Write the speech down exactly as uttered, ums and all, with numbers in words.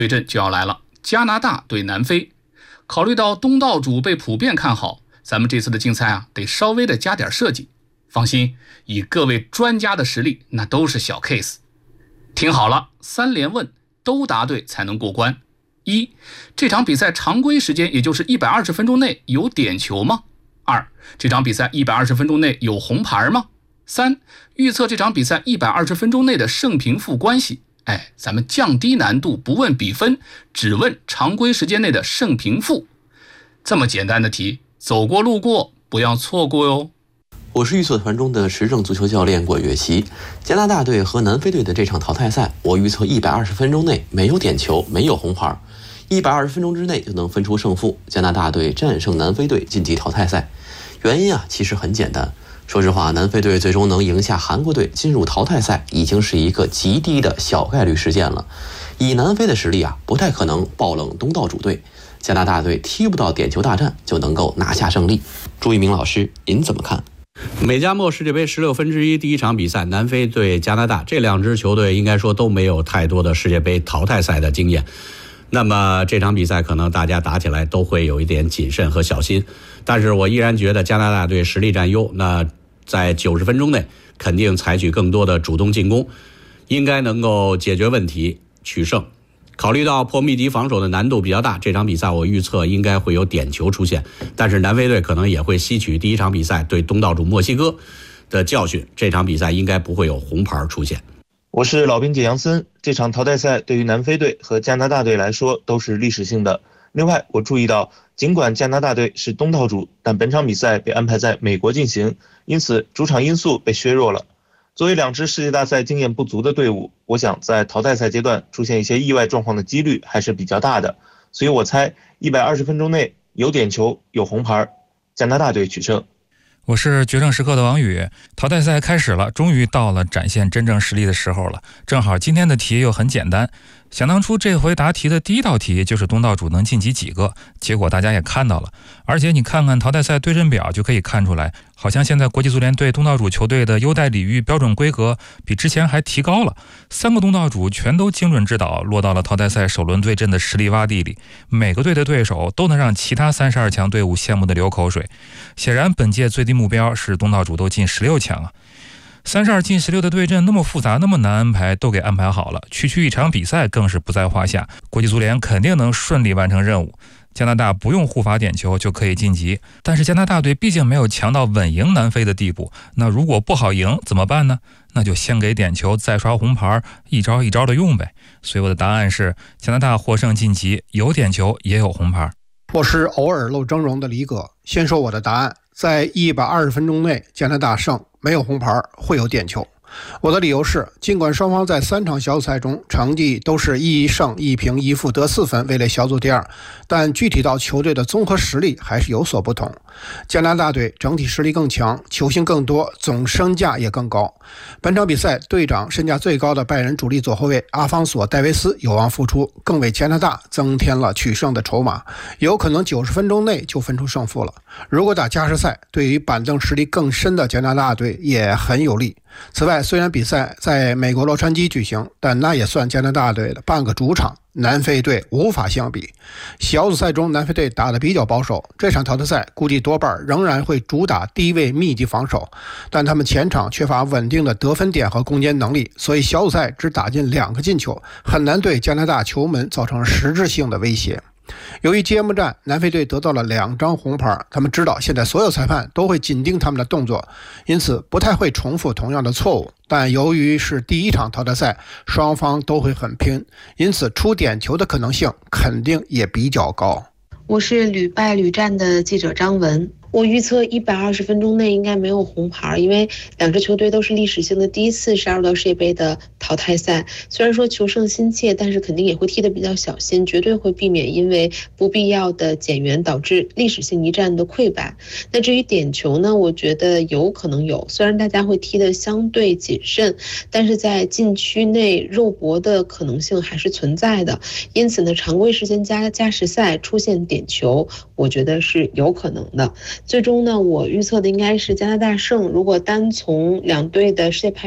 对阵就要来了，加拿大对南非。考虑到东道主被普遍看好，咱们这次的竞赛啊，得稍微的加点设计。放心，以各位专家的实力，那都是小 case。听好了，三连问都答对才能过关。一，这场比赛常规时间也就是一百二十分钟内有点球吗？二，这场比赛一百二十分钟内有红牌吗？三，预测这场比赛一百二十分钟内的胜平负关系。哎，咱们降低难度，不问比分，只问常规时间内的胜平负。这么简单的题，走过路过不要错过哟。 我是预测团中的时政足球教练郭岳奇。加拿大队和南非队的这场淘汰赛，我预测一百二十分钟内没有点球，没有红牌，一百二十分钟之内就能分出胜负，加拿大队战胜南非队晋级淘汰赛。原因啊，其实很简单。说实话，南非队最终能赢下韩国队进入淘汰赛，已经是一个极低的小概率事件了。以南非的实力啊，不太可能爆冷东道主队。加拿大队踢不到点球大战就能够拿下胜利。朱一鸣老师，您怎么看？ 美加墨世界杯十六分之一第一场比赛，南非对加拿大，这两支球队应该说都没有太多的世界杯淘汰赛的经验。那么这场比赛可能大家打起来都会有一点谨慎和小心，但是我依然觉得加拿大队实力占优，那在九十分钟内肯定采取更多的主动进攻，应该能够解决问题取胜。考虑到破密集防守的难度比较大，这场比赛我预测应该会有点球出现，但是南非队可能也会吸取第一场比赛对东道主墨西哥的教训，这场比赛应该不会有红牌出现。 我是老兵姐杨森，这场淘汰赛对于南非队和加拿大队来说都是历史性的。另外我注意到，尽管加拿大队是东道主，但本场比赛被安排在美国进行，因此主场因素被削弱了。作为两支世界大赛经验不足的队伍，我想在淘汰赛阶段出现一些意外状况的几率还是比较大的，所以我猜一百二十分钟内有点球有红牌，加拿大队取胜。 我是决胜时刻的王宇。淘汰赛开始了，终于到了展现真正实力的时候了。正好今天的题又很简单，想当初这回答题的第一道题就是东道主能晋级几个，结果大家也看到了。而且你看看淘汰赛对阵表就可以看出来，好像现在国际足联对东道主球队的优待礼遇标准规格比之前还提高了。三个东道主全都精准指导，落到了淘汰赛首轮对阵的实力洼地里，每个队的对手都能让其他三十二强队伍羡慕的流口水。显然本届最低目标是东道主都进十六强啊。三十二进十六的对阵那么复杂那么难安排，都给安排好了，区区一场比赛更是不在话下，国际足联肯定能顺利完成任务。加拿大不用互罚点球就可以晋级，但是加拿大队毕竟没有强到稳赢南非的地步，那如果不好赢怎么办呢？那就先给点球再刷红牌，一招一招的用呗。所以我的答案是加拿大获胜晋级，有点球也有红牌。 我是偶尔露峥嵘的李哥，先说我的答案，在一百二十分钟内加拿大胜，没有红牌，会有点球。我的理由是，尽管双方在三场小组赛中成绩都是一胜一平一负得四分，位列小组第二，但具体到球队的综合实力还是有所不同。加拿大队整体实力更强，球星更多，总身价也更高。本场比赛队长身价最高的拜仁主力左后卫阿方索·戴维斯有望复出，更为加拿大增添了取胜的筹码，有可能九十分钟内就分出胜负了。如果打加时赛，对于板凳实力更深的加拿大队也很有利。此外，虽然比赛在美国洛杉矶举行，但那也算加拿大队的半个主场，南非队无法相比。小组赛中南非队打得比较保守，这场淘汰赛估计多半仍然会主打低位密集防守，但他们前场缺乏稳定的得分点和攻坚能力，所以小组赛只打进两个进球，很难对加拿大球门造成实质性的威胁。由于揭幕战南非队得到了两张红牌，他们知道现在所有裁判都会紧盯他们的动作，因此不太会重复同样的错误，但由于是第一场淘汰赛，双方都会很拼，因此出点球的可能性肯定也比较高。 我是屡败屡战的记者张文，我预测一百二十分钟内应该没有红牌，因为两支球队都是历史性的第一次十二到世界杯的淘汰赛。虽然说求胜心切，但是肯定也会踢得比较小心，绝对会避免因为不必要的减员导致历史性一战的溃败。那至于点球呢，我觉得有可能有，虽然大家会踢得相对谨慎，但是在禁区内肉搏的可能性还是存在的。因此呢，常规时间加加时赛出现点球，我觉得是有可能的。最终呢，我预测的应该是加拿大胜。如果单从两队的世界排